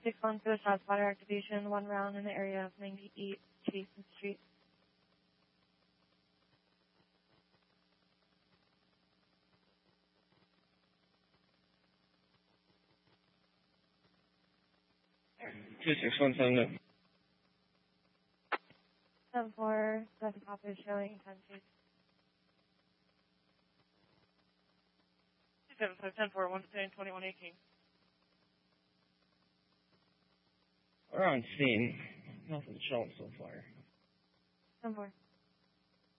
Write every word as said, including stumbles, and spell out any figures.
six one to a shot spotter activation, one round in the area of ninety-eight Chasen Street. two six one seven nine. seven four, seven copy showing ten chase. seven five ten four, one ten twenty-one eighteen. We're on scene. Nothing showing so far. ten four.